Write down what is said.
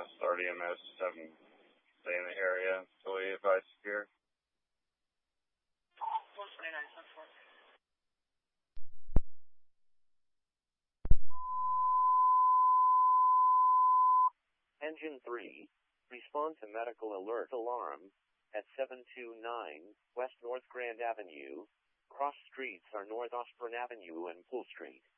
RDMS 7, stay in the area until we advise secure. 129.4. Engine 3, respond to medical alert alarm at 729 West North Grand Avenue. Cross streets are North Osborne Avenue and Pool Street.